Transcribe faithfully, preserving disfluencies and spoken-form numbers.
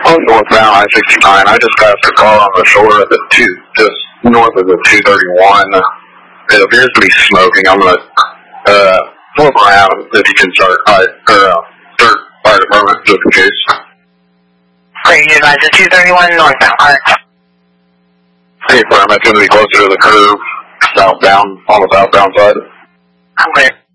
I'm northbound I sixty-nine. I just passed a car on the shore of the two, just north of the two thirty-one. It appears to be smoking. I'm gonna uh, flip around if you can start, uh, or uh, start fire department just in case. Great, you advise the two thirty-one northbound. Alright. Hey, firm, it's gonna be closer to the curve, southbound, on the southbound side. I'm clear.